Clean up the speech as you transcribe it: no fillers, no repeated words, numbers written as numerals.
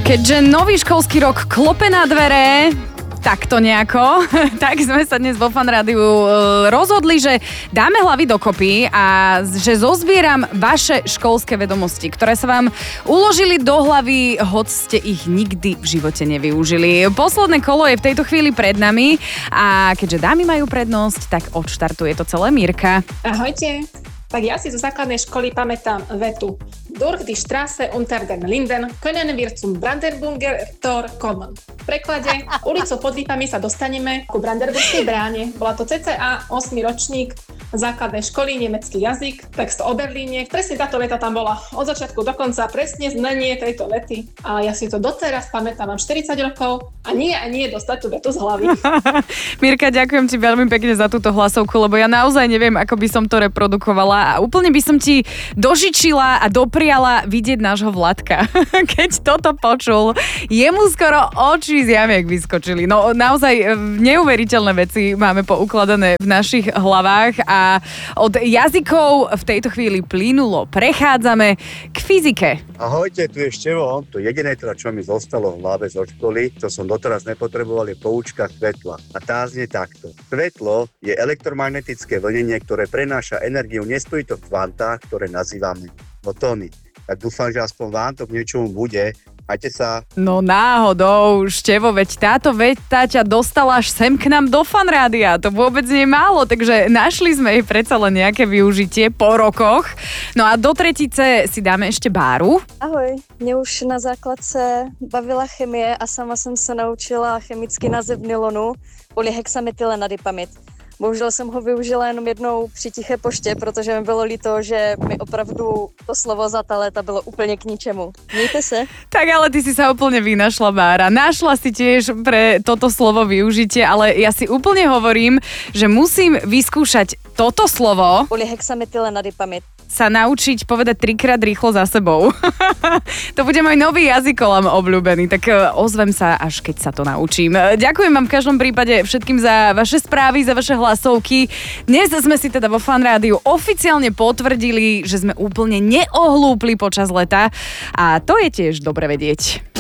Keďže nový školský rok klope na dvere, takto nejako, tak sme sa dnes vo Fan Rádiu rozhodli, že dáme hlavy dokopy a že zozbieram vaše školské vedomosti, ktoré sa vám uložili do hlavy, hoď ste ich nikdy v živote nevyužili. Posledné kolo je v tejto chvíli pred nami a keďže dámy majú prednosť, tak odštartuje to celé Mirka. Ahojte. Tak ja si zo základnej školy pamätám vetu. Durch die Straße unter den Linden können wir zum Brandenburger Tor kommen. V preklade, ulicou pod lípami sa dostaneme ku Brandenburskej bráne. Bola to cca 8. ročník základnej školy, nemecký jazyk, text o Berlíne. Presne táto veta tam bola od začiatku do konca, presne znenie tejto vety. A ja si to doteraz pamätám, mám 40 rokov a nie dostať tú vetu z hlavy. Mirka, ďakujem ti veľmi pekne za túto hlasovku, lebo ja naozaj neviem, ako by som to reprodukovala a úplne by som ti dožičila a dopriala vidieť nášho Vladka. Keď toto počul, jemu skoro oči z jamiek vyskočili. No naozaj neuveriteľné veci máme poukladané v našich hlavách a od jazykov v tejto chvíli plynulo prechádzame k fyzike. Ahojte, tu je Števo. To jediné, čo mi zostalo v hlave zo školy, čo som doteraz nepotreboval, je poučka svetla. A tá znie takto. Svetlo je elektromagnetické vlnenie, ktoré prenáša energiu. Nestojí to v kvantách, ktoré nazývame fotóny. Tak dúfam, že aspoň vám to k niečomu bude. Majte sa. No náhodou, Števo, veď táto veta ťa dostala až sem k nám do Fan Rádia. To vôbec nie je málo, takže našli sme jej predsa len nejaké využitie po rokoch. No a do tretice si dáme ešte Báru. Ahoj, mě už na základce bavila chemie a sama jsem se naučila chemický název nylonu, polyhexametyllenadipamid. Bohužel jsem ho využila jenom jednou při Tiché poště, protože mi bylo líto, že mi opravdu to slovo za ta léta bylo úplně k ničemu. Mějte se. Tak ale ty si sa úplne vynašla, Bára. Našla si tiež pre toto slovo využitie, ale ja si úplne hovorím, že musím vyskúšať toto slovo. Polyhexametyllenadipamid. Sa naučiť povedať 3-krát rýchlo za sebou. To bude môj nový jazykolám obľúbený, tak ozvem sa, až keď sa to naučím. Ďakujem vám v každom prípade všetkým za vaše správy, za vaše hlasovky. Dnes sme si teda vo Fan Rádiu oficiálne potvrdili, že sme úplne neohlúpli počas leta a to je tiež dobre vedieť.